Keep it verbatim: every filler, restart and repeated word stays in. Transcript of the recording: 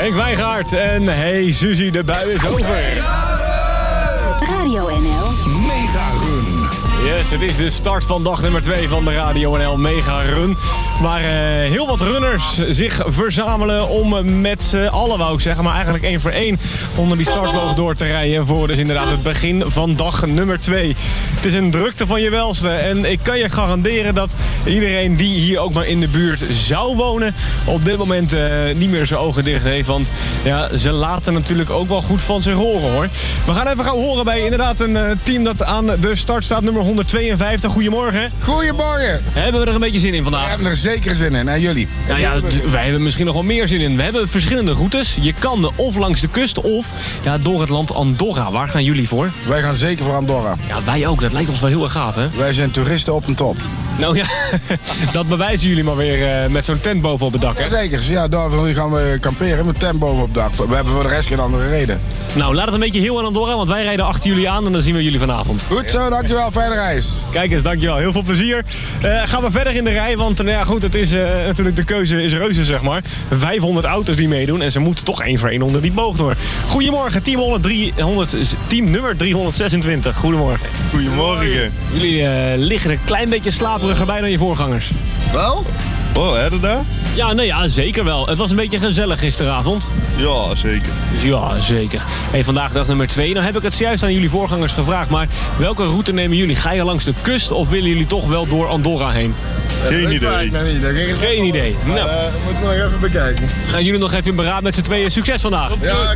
Henk Wijngaard en hey Suzy, de bui is over. Radio N L Mega Run. Yes, het is de start van dag nummer twee van de Radio N L Mega Run. Waar uh, heel wat runners zich verzamelen om met z'n allen, wou ik zeggen, maar eigenlijk één voor één onder die startboog door te rijden voor dus inderdaad het begin van dag nummer twee. Het is een drukte van je welste en ik kan je garanderen dat iedereen die hier ook maar in de buurt zou wonen op dit moment uh, niet meer zijn ogen dicht heeft. Want ja, ze laten natuurlijk ook wel goed van zich horen, hoor. We gaan even gaan horen bij inderdaad een uh, team dat aan de start staat, nummer honderdtweeënvijftig. Goedemorgen. Goedemorgen. Hebben we er een beetje zin in vandaag? We hebben er zeker zin in. En jullie? Nou ja, d- wij hebben misschien nog wel meer zin in. We hebben verschillende routes. Je kan of langs de kust of ja, door het land Andorra. Waar gaan jullie voor? Wij gaan zeker voor Andorra. Ja, wij ook. Dat lijkt ons wel heel erg gaaf, hè? Wij zijn toeristen op een top. Nou ja, dat bewijzen jullie maar weer uh, met zo'n tent boven op het dak, hè? Zeker. Ja, daar gaan we kamperen met tent boven op het dak. We hebben voor de rest geen andere reden. Nou, laat het een beetje heel aan Andorra, want wij rijden achter jullie aan en dan zien we jullie vanavond. Goed zo, dankjewel. Fijne reis. Kijk eens, dankjewel. Heel veel plezier. Uh, gaan we verder in de rij, want nou ja, goed, het is uh, natuurlijk de keuze is reuze, zeg maar. vijfhonderd auto's die meedoen en ze moeten toch één voor één onder die boog door. Goedemorgen, team, honderd, team nummer driehonderdzesentwintig. Goedemorgen. Goedemorgen. Jullie uh, liggen er een klein beetje slaperiger bij dan je voorgangers. Wel? Oh, hè, daar? Ja, nee, ja, zeker wel. Het was een beetje gezellig gisteravond. Ja, zeker. Ja, zeker. Hey, vandaag dag nummer twee. Nou heb ik het zojuist aan jullie voorgangers gevraagd, maar welke route nemen jullie? Ga je langs de kust of willen jullie toch wel door Andorra heen? Geen idee. Geen idee. Nou, Uh, moeten we nog even bekijken. gaan jullie nog even in beraad met z'n tweeën. Succes vandaag. Ja.